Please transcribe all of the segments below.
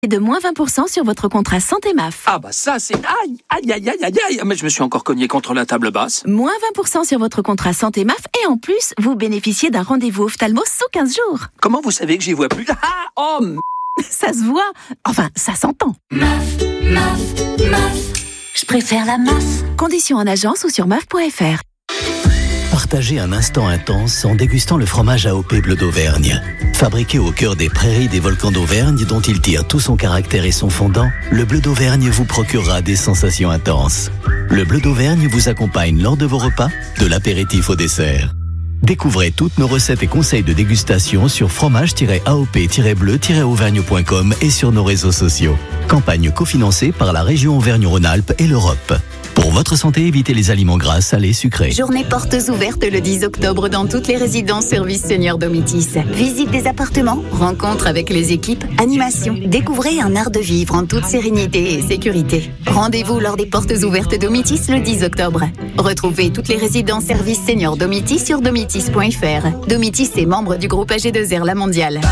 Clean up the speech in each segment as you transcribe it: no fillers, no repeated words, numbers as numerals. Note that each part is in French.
de moins 20% sur votre contrat santé MAF. Ah bah ça c'est... Aïe, aïe, aïe, aïe, aïe, aïe. Mais je me suis encore cogné contre la table basse. Moins 20% sur votre contrat santé MAF et en plus, vous bénéficiez d'un rendez-vous ophtalmo sous 15 jours. Comment vous savez que j'y vois plus? Ah, oh, Ça se voit. Enfin, ça s'entend. MAF, MAF, MAF. Je préfère la MAF. Conditions en agence ou sur MAF.fr. Partagez un instant intense en dégustant le fromage AOP Bleu d'Auvergne. Fabriqué au cœur des prairies des volcans d'Auvergne dont il tire tout son caractère et son fondant, le Bleu d'Auvergne vous procurera des sensations intenses. Le Bleu d'Auvergne vous accompagne lors de vos repas, de l'apéritif au dessert. Découvrez toutes nos recettes et conseils de dégustation sur fromage-aop-bleu-auvergne.com et sur nos réseaux sociaux. Campagne cofinancée par la région Auvergne-Rhône-Alpes et l'Europe. Pour votre santé, évitez les aliments gras, salés, sucrés. Journée portes ouvertes le 10 octobre dans toutes les résidences services seniors Domitis. Visite des appartements, rencontres avec les équipes, animation. Découvrez un art de vivre en toute sérénité et sécurité. Rendez-vous lors des portes ouvertes Domitis le 10 octobre. Retrouvez toutes les résidences services seniors Domitis sur domitis.fr. Domitis est membre du groupe AG2R La Mondiale.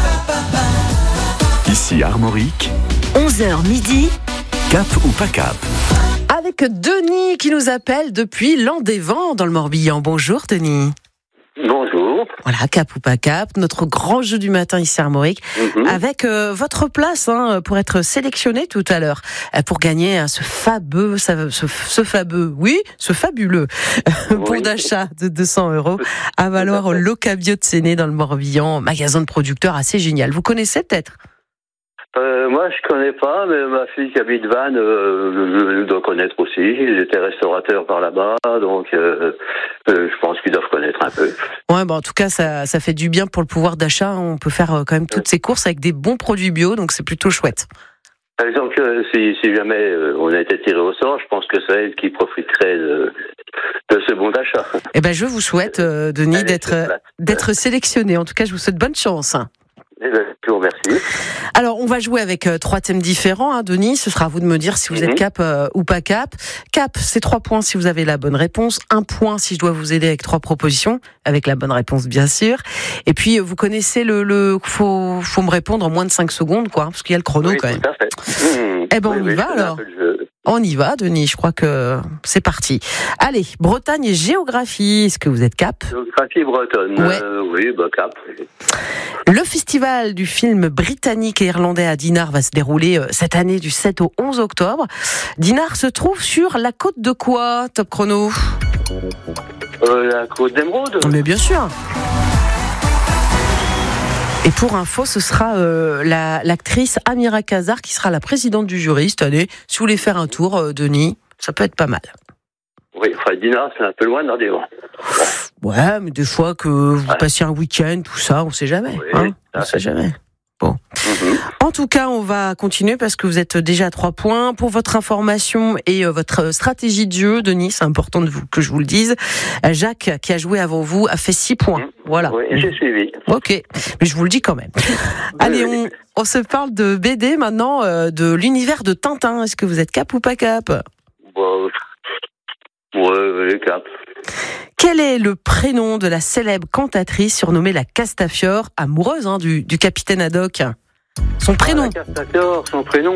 Ici Armorique, 11h midi. cap ou pas cap? Avec Denis qui nous appelle depuis Landévent dans le Morbihan. Bonjour Denis. Bonjour. Voilà, cap ou pas cap, notre grand jeu du matin ici à Armorique, avec votre place pour être sélectionné tout à l'heure, pour gagner ce fabuleux bon d'achat de 200 € à valoir au Locabio de Séné dans le Morbihan, magasin de producteurs assez génial. Vous connaissez peut-être? Moi, je connais pas, mais ma fille qui habite Vannes doit connaître aussi. Ils étaient restaurateurs par là-bas, donc je pense qu'ils doivent connaître un peu. Ouais, en tout cas, ça fait du bien pour le pouvoir d'achat. On peut faire quand même toutes ces courses avec des bons produits bio, donc c'est plutôt chouette. Par exemple, si jamais on a été tiré au sort, je pense que c'est elle qui profiterait de ce bon d'achat. Eh ben, je vous souhaite, Denis, d'être sélectionné. En tout cas, je vous souhaite bonne chance. Eh ben, je vous remercie. Alors, on va jouer avec 3 thèmes différents, Denis. Ce sera à vous de me dire si vous êtes cap ou pas cap. Cap, c'est 3 points si vous avez la bonne réponse. 1 point si je dois vous aider avec 3 propositions, avec la bonne réponse, bien sûr. Et puis, vous connaissez faut me répondre en moins de 5 secondes, parce qu'il y a le chrono quand même. Tout à fait. Eh ben, on y va alors. On y va, Denis. Je crois que c'est parti. Allez, Bretagne et géographie. Est-ce que vous êtes cap? Géographie bretonne. Ouais. Oui, cap. Le festival du film britannique et irlandais à Dinard va se dérouler cette année du 7 au 11 octobre. Dinard se trouve sur la côte de quoi, top chrono? La côte d'Émeraude. Mais bien sûr. Et pour info, ce sera l'actrice Amira Kazar qui sera la présidente du jury cette année. Si vous voulez faire un tour, Denis, ça peut être pas mal. Oui, Dinard, c'est un peu loin d'Ardévent. Ouais, mais des fois que vous passiez un week-end, tout ça, on sait jamais. Oui, on sait jamais. Bon. En tout cas, on va continuer parce que vous êtes déjà à 3 points. Pour votre information et votre stratégie de jeu, Denis, c'est important que je vous le dise. Jacques, qui a joué avant vous, a fait 6 points. Voilà. Oui, j'ai suivi. Ok, mais je vous le dis quand même. Allez, on se parle de BD maintenant, de l'univers de Tintin. Est-ce que vous êtes cap ou pas cap? Ouais, cap. Quel est le prénom de la célèbre cantatrice surnommée la Castafiore, amoureuse du capitaine Haddock? Son prénom. La Castafiore, son prénom.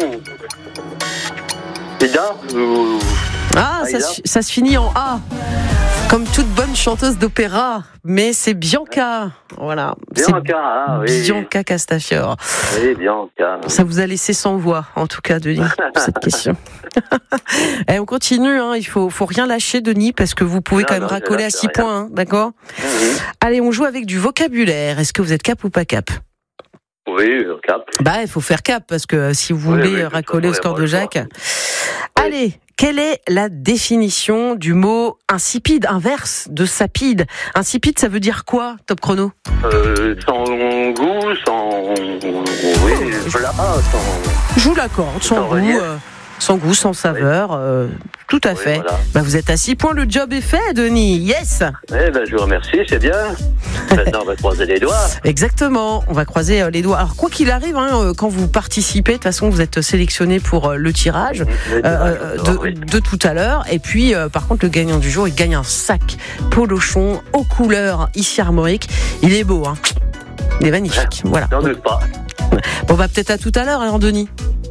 Ida ou... ça se finit en A. Comme toute bonne chanteuse d'opéra, mais c'est Bianca. Voilà. Bianca, oui. Bianca Castafiore. Oui, Bianca. Ça vous a laissé sans voix, en tout cas, Denis, pour cette question. Et on continue, il faut rien lâcher, Denis, parce que vous pouvez quand même racoler à 6 points, d'accord? Allez, on joue avec du vocabulaire. Est-ce que vous êtes cap ou pas cap? Oui, cap. Il faut faire cap, parce que si vous voulez racoler au score de Jacques. Allez, quelle est la définition du mot insipide, inverse de sapide? Insipide, ça veut dire quoi, top chrono? Sans goût, sans... Oui, plat, sans... Je vous l'accorde, sans goût... Sans goût, sans saveur, tout à fait. Voilà. Vous êtes à 6 points, le job est fait, Denis. Yes. Je vous remercie, c'est bien. Maintenant, on va croiser les doigts. Exactement, on va croiser les doigts. Alors, quoi qu'il arrive, quand vous participez, de toute façon, vous êtes sélectionné pour le tirage de tout à l'heure. Et puis, par contre, le gagnant du jour, il gagne un sac Polochon aux couleurs ici Armorique. Il est beau, Il est magnifique. Voilà. J'en doute pas. Bon, peut-être à tout à l'heure, alors, Denis.